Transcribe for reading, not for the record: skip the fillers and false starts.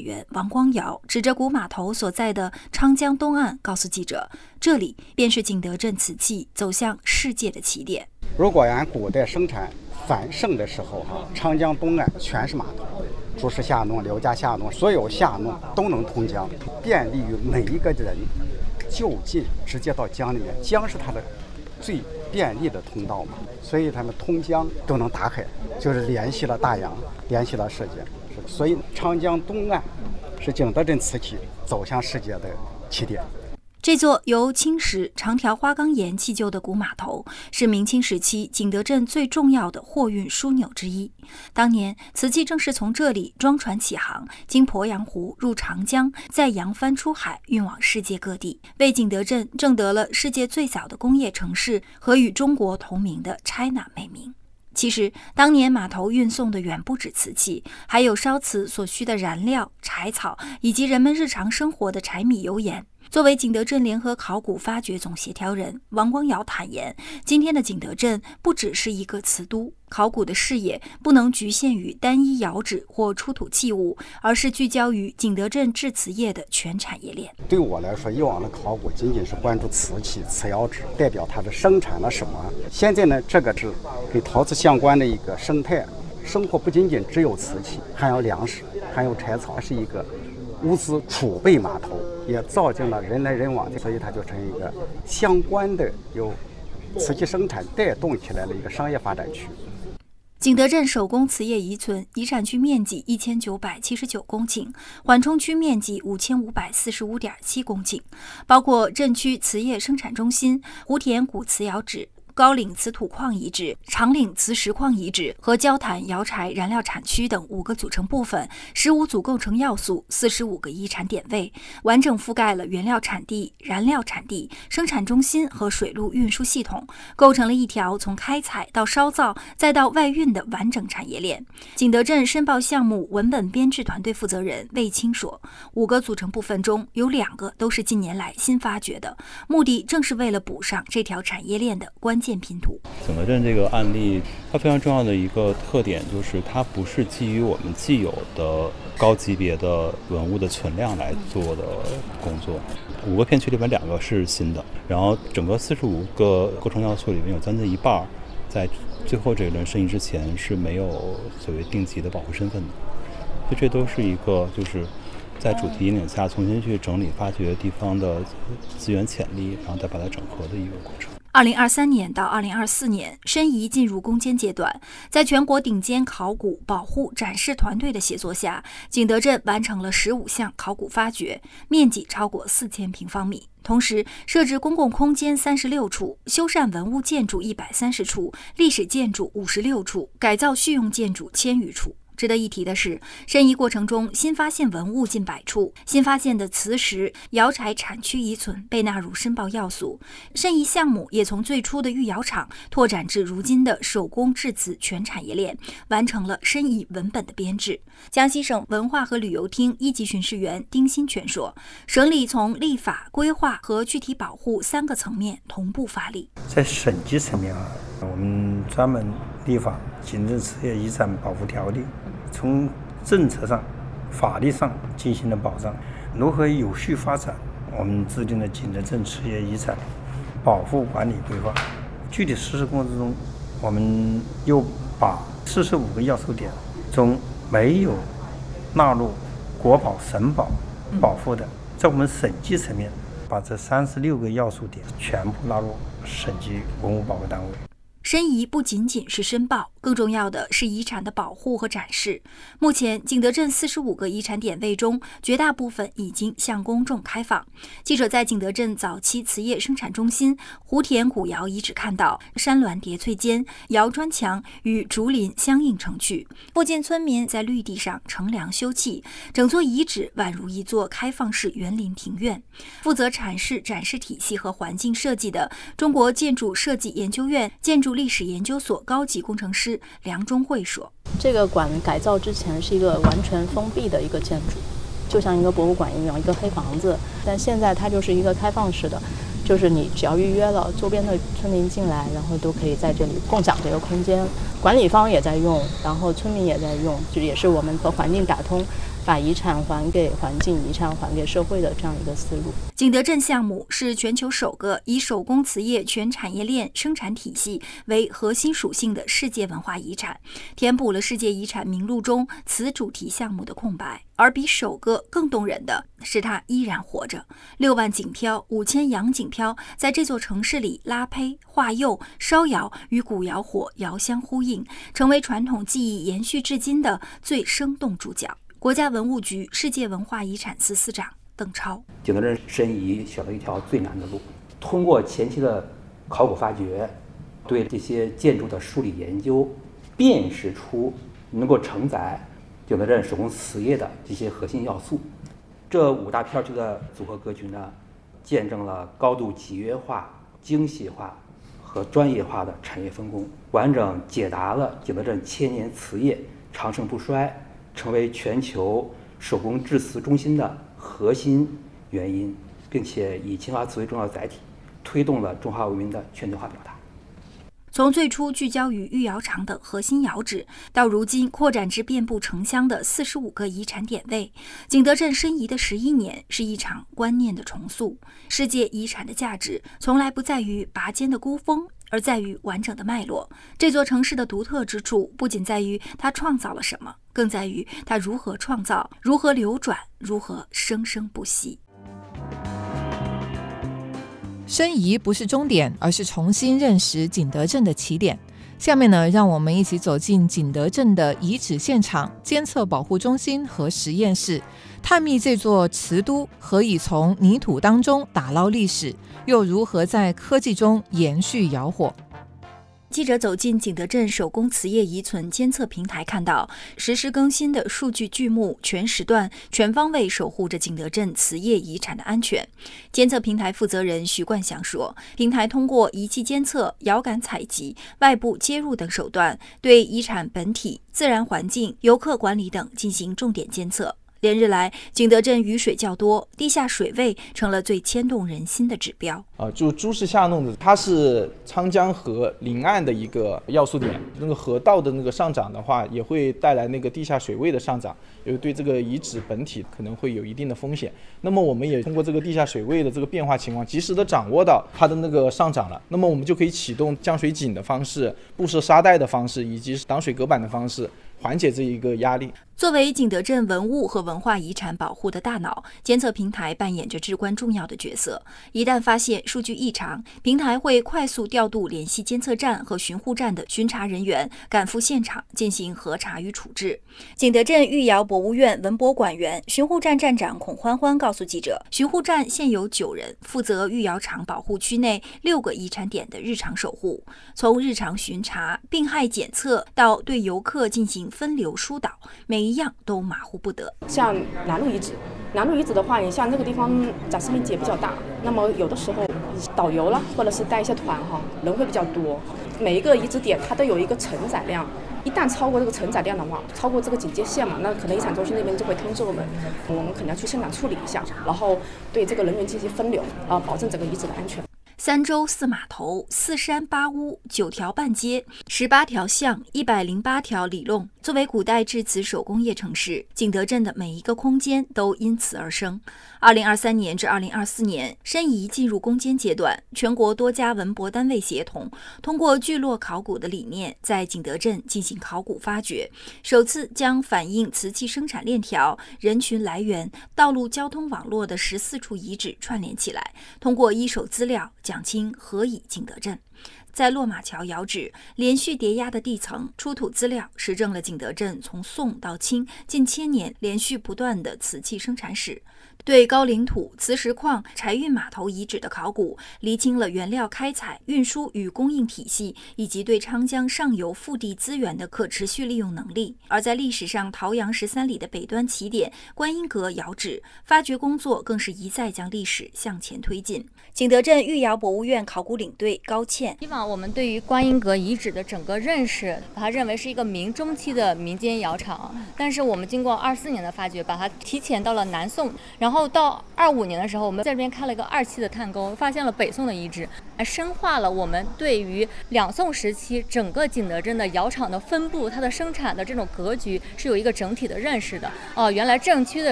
员王光尧指着古码头所在的昌江东岸告诉记者，这里便是景德镇瓷器走向世界的起点。 如果按古代生产繁盛的时候长江东岸全是码头，朱氏下弄、刘家下弄，所有下弄都能通江，便利于每一个人就近直接到江里面。江是它的最便利的通道嘛，所以他们通江都能打开，就是联系了大洋，联系了世界。所以长江东岸是景德镇瓷器走向世界的起点。 这座由青石、长条花岗岩砌就的古码头，是明清时期景德镇最重要的货运枢纽之一。当年，瓷器正是从这里装船起航，经鄱阳湖入长江，再扬帆出海，运往世界各地，为景德镇挣得了世界最早的工业城市和与中国同名的 China 美名。其实，当年码头运送的远不止瓷器，还有烧瓷所需的燃料、柴草，以及人们日常生活的柴米油盐。作为景德镇联合考古发掘总协调人，王光尧坦言，今天的景德镇不只是一个瓷都，考古的视野不能局限于单一窑址或出土器物，而是聚焦于景德镇制瓷业的全产业链。 对我来说，以往的考古仅仅是关注瓷器、瓷窑址，代表它的生产了什么。现在呢，这个是跟陶瓷相关的一个生态生活，不仅仅只有瓷器，还有粮食，还有柴草，是一个物资储备码头，也造就了人来人往，所以它就成一个相关的由瓷器生产带动起来的一个商业发展区。 景德镇手工瓷业遗存遗产区面积1979公顷，缓冲区面积5545.7公顷，包括镇区瓷业生产中心、湖田古瓷窑址、高岭瓷土矿遗址、长岭瓷石矿遗址和焦炭窑柴燃料产区等5个组成部分，15组构成要素，45个遗产点位，完整覆盖了原料产地、燃料产地、生产中心和水路运输系统，构成了一条从开采到烧造再到外运的完整产业链。景德镇申报项目文本编制团队负责人魏青说，5个组成部分中有2个都是近年来新发掘的，目的正是为了补上这条产业链的关键拼图。 景德镇这个案例，它非常重要的一个特点就是它不是基于我们既有的高级别的文物的存量来做的工作。5个片区里面2个是新的，然后整个45个构成要素里面有将近一半在最后这一轮申遗之前是没有所谓定级的保护身份的，所以这都是一个就是在主题引领下重新去整理发掘地方的资源潜力，然后再把它整合的一个过程。 2023年到2024年，申遗进入攻坚阶段，在全国顶尖考古、保护、展示团队的协作下，景德镇完成了15项考古发掘，面积超过4000平方米。同时，设置公共空间36处，修缮文物建筑130处，历史建筑56处，改造蓄用建筑1000余处。值得一提的是，申遗过程中新发现文物近100处，新发现的瓷石、窑柴产区遗存被纳入申报要素。申遗项目也从最初的御窑厂拓展至如今的手工制瓷全产业链，完成了申遗文本的编制。江西省文化和旅游厅1级巡视员丁新全说，省里从立法、规划和具体保护3个层面同步发力。 在省级层面我们专门立法《景德镇瓷业遗产保护条例》，从政策上、法律上进行了保障。如何有序发展，我们制定了景德镇瓷业遗产保护管理规划。具体实施过程中，我们又把45个要素点中没有纳入国保、省保保护的，在我们省级层面把这36个要素点全部纳入省级文物保护单位。 申遗不仅仅是申报，更重要的是遗产的保护和展示。目前，景德镇45个遗产点位中，绝大部分已经向公众开放。记者在景德镇早期瓷业生产中心湖田古窑遗址看到，山峦叠翠间，窑砖墙与竹林相映成趣，附近村民在绿地上乘凉休憩，整座遗址宛如一座开放式园林庭院。负责阐释展示体系和环境设计的中国建筑设计研究院建筑历史研究所高级工程师梁中慧说， 这个馆改造之前是一个完全封闭的一个建筑，就像一个博物馆一样，一个黑房子，但现在它就是一个开放式的，就是你只要预约了，周边的村民进来，然后都可以在这里共享这个空间，管理方也在用，然后村民也在用，就也是我们和环境打通， 把遗产还给环境、遗产还给社会的这样一个思路。 景德镇项目是全球首个以手工瓷业全产业链生产体系为核心属性的世界文化遗产，填补了世界遗产名录中瓷主题项目的空白。而比首个更动人的是，它依然活着。6万锦漂、5000洋锦漂在这座城市里拉胚、化釉、烧窑，与古窑火遥相呼应，成为传统技艺延续至今的最生动主角。国家文物局世界文化遗产司司长邓超： 景德镇申遗选了一条最难的路，通过前期的考古发掘，对这些建筑的梳理研究，辨识出能够承载景德镇手工瓷业的这些核心要素。这5大片区的组合格局呢，见证了高度集约化、精细化和专业化的产业分工，完整解答了景德镇千年瓷业长盛不衰，成为全球手工制瓷中心的核心原因，并且以秦华瓷为重要载体，推动了中华文明的全球化表达。 从最初聚焦于御窑厂等核心窑址，到如今扩展至遍布城乡的45个遗产点位，景德镇申遗的11年是一场观念的重塑。世界遗产的价值从来不在于拔尖的孤峰，而在于完整的脉络。这座城市的独特之处不仅在于它创造了什么，更在于它如何创造、如何流转、如何生生不息。 申遗不是终点，而是重新认识景德镇的起点。下面呢，让我们一起走进景德镇的遗址现场、监测保护中心和实验室，探秘这座瓷都何以从泥土当中打捞历史，又如何在科技中延续窑火。 记者走进景德镇手工瓷业遗存监测平台，看到实时更新的数据巨幕，全时段、全方位守护着景德镇瓷业遗产的安全。监测平台负责人徐冠祥说，平台通过仪器监测、遥感采集、外部接入等手段，对遗产本体、自然环境、游客管理等进行重点监测。连日来，景德镇雨水较多，地下水位成了最牵动人心的指标。 就朱氏下弄的，它是昌江河临岸的一个要素点。那个河道的那个上涨的话，也会带来那个地下水位的上涨，也对这个遗址本体可能会有一定的风险。那么我们也通过这个地下水位的这个变化情况，及时的掌握到它的那个上涨了，那么我们就可以启动降水井的方式、布设沙袋的方式，以及挡水隔板的方式，缓解这一个压力。 作为景德镇文物和文化遗产保护的大脑，监测平台扮演着至关重要的角色。一旦发现数据异常，平台会快速调度联系监测站和巡护站的巡查人员，赶赴现场进行核查与处置。景德镇御窑博物院文博馆员、巡护站站长孔欢欢告诉记者，巡护站现有9人，负责御窑厂保护区内6个遗产点的日常守护，从日常巡查、病害检测到对游客进行分流疏导，每一样都马虎不得。 像南路遗址的话，你像这个地方展示面积也比较大，那么有的时候导游了，或者是带一些团人会比较多。每一个遗址点它都有一个承载量，一旦超过这个承载量的话，超过这个警戒线嘛，那可能遗产中心那边就会通知我们可能要去现场处理一下，然后对这个人员进行分流，保证整个遗址的安全。 3洲4码头4山8屋9条半街18条巷108条里弄，作为古代制瓷手工业城市，景德镇的每一个空间都因此而生。2023年至2024年，申遗进入攻坚阶段，全国多家文博单位协同，通过聚落考古的理念，在景德镇进行考古发掘，首次将反映瓷器生产链条、人群来源、道路交通网络的14处遗址串联起来，通过一手资料讲清何以景德镇。在落马桥窑址连续叠压的地层出土资料，实证了景德镇从宋到清近1000年连续不断的瓷器生产史。对高岭土、磁石矿、柴运码头遗址的考古，厘清了原料开采、运输与供应体系，以及对昌江上游腹地资源的可持续利用能力。而在历史上桃阳13里的北端起点观音阁窑址，发掘工作更是一再将历史向前推进。景德镇御窑博物院考古领队高倩现。 以往我们对于观音阁遗址的整个认识，把它认为是一个明中期的民间窑厂，但是我们经过24年的发掘，把它提前到了南宋，然后到25年的时候，我们在这边开了一个2期的探沟，发现了北宋的遗址，深化了我们对于两宋时期整个景德镇的窑厂的分布、它的生产的这种格局是有一个整体的认识的。原来正区的